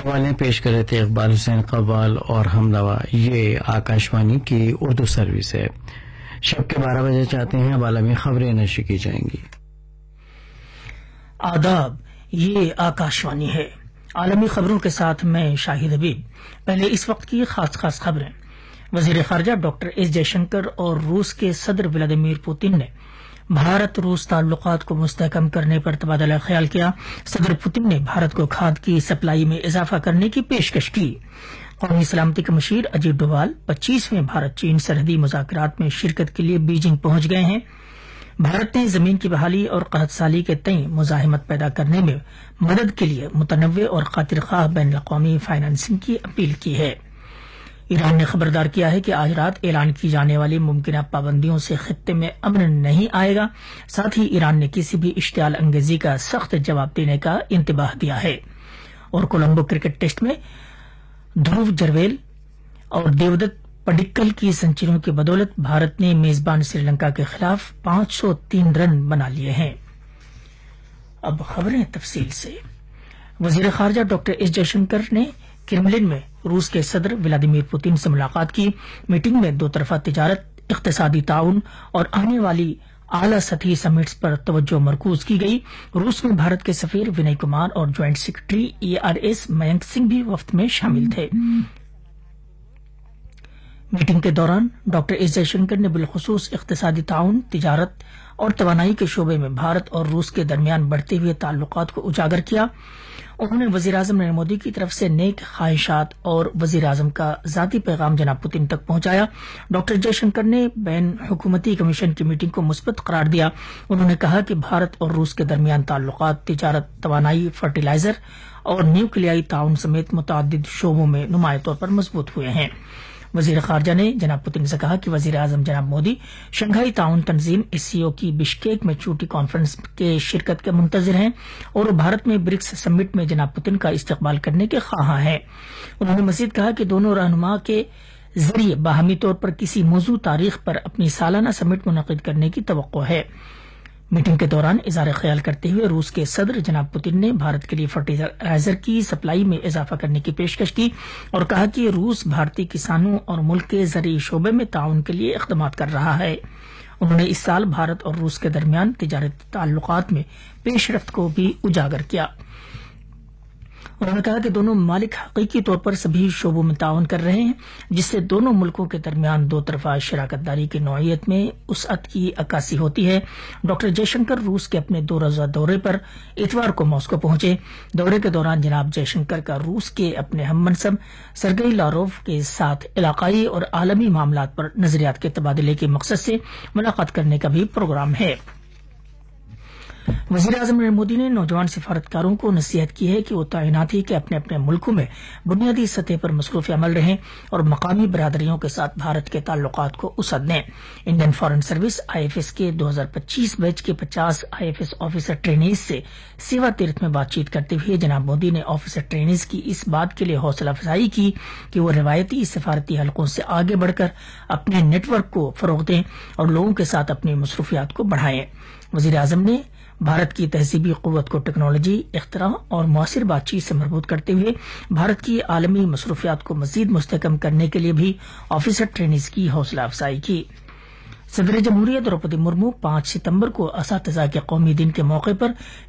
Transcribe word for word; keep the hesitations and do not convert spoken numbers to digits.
اقبال نے پیش کرے تھے اقبال حسین قوال اور ہمدوا. یہ آکاشوانی کی اردو سروس ہے. شب کے بارہ بجے چاہتے ہیں اب عالمی خبریں نشر کی جائیں گی. آداب، یہ آکاشوانی ہے. عالمی خبروں کے ساتھ میں شاہد حبیب. پہلے اس وقت کی خاص خاص خبریں. وزیر خارجہ ڈاکٹر ایس جے شنکر اور روس کے صدر ولادیمیر پوتن نے بھارت روس تعلقات کو مستحکم کرنے پر تبادلہ خیال کیا. صدر پوتن نے بھارت کو کھاد کی سپلائی میں اضافہ کرنے کی پیشکش کی. قومی سلامتی کے مشیر اجیت ڈوبھال پچیسویں بھارت چین سرحدی مذاکرات میں شرکت کے لیے بیجنگ پہنچ گئے ہیں. بھارت نے زمین کی بحالی اور قحط سالی کے تئیں مزاحمت پیدا کرنے میں مدد کے لیے متنوع اور خاطر خواہ بین الاقوامی فائنانسنگ کی اپیل کی ہے. ایران نے خبردار کیا ہے کہ آج رات اعلان کی جانے والی ممکنہ پابندیوں سے خطے میں امن نہیں آئے گا. ساتھ ہی ایران نے کسی بھی اشتعال انگیزی کا سخت جواب دینے کا انتباہ دیا ہے. اور کولمبو کرکٹ ٹیسٹ میں دھرو جرویل اور دیودت پڈکل کی سنچریوں کی بدولت بھارت نے میزبان سری لنکا کے خلاف پانچ سو تین رن بنا لیے ہیں. اب خبریں تفصیل سے. وزیر خارجہ ڈاکٹر ایس جے شنکر نے کرملن میں روس کے صدر ولادیمیر پوتن سے ملاقات کی. میٹنگ میں دو طرفہ تجارت، اقتصادی تعاون اور آنے والی اعلی سطحی سمٹس پر توجہ مرکوز کی گئی. روس میں بھارت کے سفیر ونئے کمار اور joint secretary E R S manic Singh بھی وفد میں شامل تھے. میٹنگ کے دوران ڈاکٹر ایس جے شنکر نے بالخصوص اقتصادی تعاون، تجارت اور توانائی کے شعبے میں بھارت اور روس کے درمیان بڑھتے ہوئے تعلقات کو اجاگر کیا. انہوں نے وزیر اعظم نریندر مودی کی طرف سے نیک خواہشات اور وزیر اعظم کا ذاتی پیغام جناب پوتن تک پہنچایا. ڈاکٹر جے شنکر نے بین حکومتی کمیشن کی میٹنگ کو مثبت قرار دیا. انہوں نے کہا کہ بھارت اور روس کے درمیان تعلقات تجارت، توانائی، فرٹیلائزر اور نیوکلیائی تعاون سمیت متعدد شعبوں میں نمایاں طور پر مضبوط ہوئے ہیں. وزیر خارجہ نے جناب پوتن سے کہا کہ وزیر اعظم جناب مودی شنگھائی تعاون تنظیم ایس سی او کی بشکیک میں چھوٹی کانفرنس کے شرکت کے منتظر ہیں اور بھارت میں برکس سمٹ میں جناب پوتن کا استقبال کرنے کے خواہاں ہیں. انہوں نے مزید کہا کہ دونوں رہنما کے ذریعے باہمی طور پر کسی موضوع تاریخ پر اپنی سالانہ سمٹ منعقد کرنے کی توقع ہے. میٹنگ کے دوران اظہار خیال کرتے ہوئے روس کے صدر جناب پوتن نے بھارت کے لیے فرٹیلائزر کی سپلائی میں اضافہ کرنے کی پیشکش کی اور کہا کہ روس بھارتی کسانوں اور ملک کے زرعی شعبے میں تعاون کے لیے اقدامات کر رہا ہے. انہوں نے اس سال بھارت اور روس کے درمیان تجارتی تعلقات میں پیش رفت کو بھی اجاگر کیا. انہوں نے کہا کہ دونوں ممالک حقیقی طور پر سبھی شعبوں میں تعاون کر رہے ہیں جس سے دونوں ملکوں کے درمیان دو طرفہ شراکت داری کی نوعیت میں وسعت کی عکاسی ہوتی ہے. ڈاکٹر جے شنکر روس کے اپنے دو روزہ دورے پر اتوار کو ماسکو پہنچے. دورے کے دوران جناب جے شنکر کا روس کے اپنے ہم منصب سرگئی لاروف کے ساتھ علاقائی اور عالمی معاملات پر نظریات کے تبادلے کے مقصد سے ملاقات کرنے کا بھی پروگرام ہے. وزیر اعظم نریندر مودی نے نوجوان سفارتکاروں کو نصیحت کی ہے کہ وہ تعیناتی کے اپنے اپنے ملکوں میں بنیادی سطح پر مصروف عمل رہیں اور مقامی برادریوں کے ساتھ بھارت کے تعلقات کو وسعت دیں. Indian foreign service I F S کے دو ہزار پچیس بیچ کے پچاس I F S officer trainees سے سیوا تیرتھ میں بات چیت کرتے ہوئے جناب مودی نے آفیسر ٹرینیز کی اس بات کے لیے حوصلہ افزائی کی کہ وہ روایتی سفارتی حلقوں سے آگے بڑھ کر اپنے نیٹ ورک کو فروغ دیں اور لوگوں کے ساتھ اپنی مصروفیات کو بڑھائیں. وزیر اعظم نے بھارت کی تہذیبی قوت کو ٹیکنالوجی، اختراع اور مؤثر بات چیت سے مربوط کرتے ہوئے بھارت کی عالمی مصروفیات کو مزید مستحکم کرنے کے لیے بھی آفیسر ٹرینیز کی حوصلہ افزائی کی. صدر جمہوریہ دروپدی مرمو پانچ ستمبر کو اساتذہ کے قومی دن کے موقع پر